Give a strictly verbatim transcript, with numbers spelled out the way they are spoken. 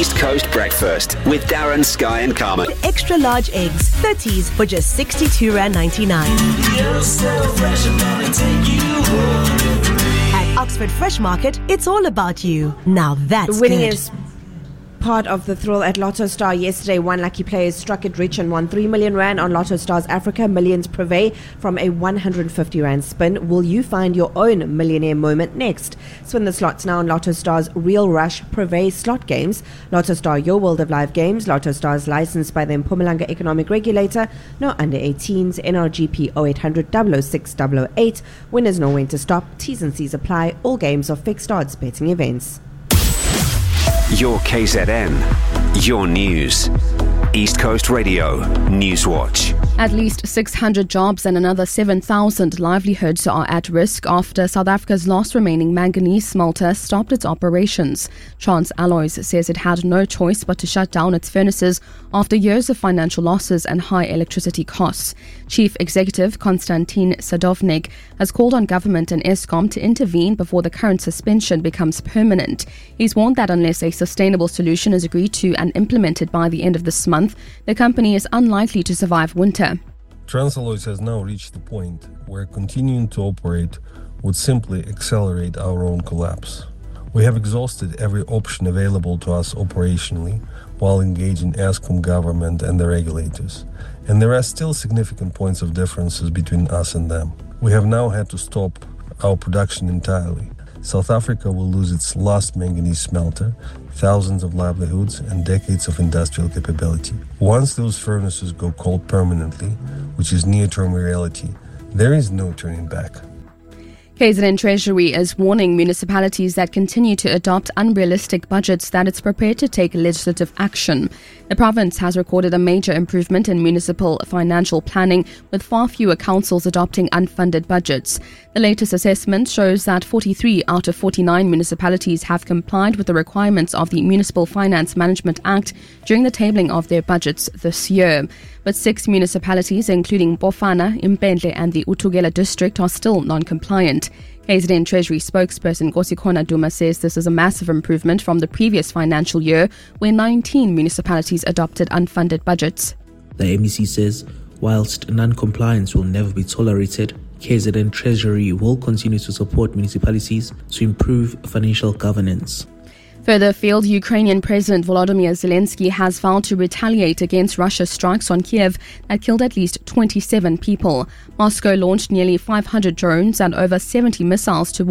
East Coast Breakfast with Darren, Sky and Carmen. Extra large eggs, thirties for just sixty-two rand ninety-nine. At Oxford Fresh Market, it's all about you. Now that's Winning good. is part of the thrill at Lotto Star. Yesterday, one lucky player struck it rich and won three million rand on Lotto Stars Africa. Millions prevail from a one hundred fifty rand spin. Will you find your own millionaire moment next? Spin the slots now on Lotto Stars Real Rush Prevail slot games. Lotto Star, your world of live games. Lotto Stars licensed by the Mpumalanga Economic Regulator. No under eighteens. N R G P oh eight hundred, double oh six, double oh eight. Winners know when to stop. T's and C's apply. All games are fixed odds betting events. Your K Z N, your news. East Coast Radio, Newswatch. At least six hundred jobs and another seven thousand livelihoods are at risk after South Africa's last remaining manganese smelter stopped its operations. Chance Alloys says it had no choice but to shut down its furnaces after years of financial losses and high electricity costs. Chief Executive Konstantin Sadovnik has called on government and Eskom to intervene before the current suspension becomes permanent. He's warned that unless a sustainable solution is agreed to and implemented by the end of this month, the company is unlikely to survive winter. Transalloys has now reached the point where continuing to operate would simply accelerate our own collapse. We have exhausted every option available to us operationally while engaging Eskom government and the regulators, and there are still significant points of differences between us and them. We have now had to stop our production entirely. South Africa will lose its last manganese smelter, thousands of livelihoods and decades of industrial capability. Once those furnaces go cold permanently, which is near-term reality, there is no turning back. K Z N Treasury is warning municipalities that continue to adopt unrealistic budgets that it's prepared to take legislative action. The province has recorded a major improvement in municipal financial planning, with far fewer councils adopting unfunded budgets. The latest assessment shows that forty-three out of forty-nine municipalities have complied with the requirements of the Municipal Finance Management Act during the tabling of their budgets this year. But six municipalities, including Bofana, Impendle and the Utugela district, are still non-compliant. K Z N Treasury spokesperson Nkosikhona Duma says this is a massive improvement from the previous financial year, where nineteen municipalities adopted unfunded budgets. The M E C says, whilst non-compliance will never be tolerated, K Z N Treasury will continue to support municipalities to improve financial governance. Further afield, Ukrainian President Volodymyr Zelensky has vowed to retaliate against Russia's strikes on Kiev that killed at least twenty-seven people. Moscow launched nearly five hundred drones and over seventy missiles to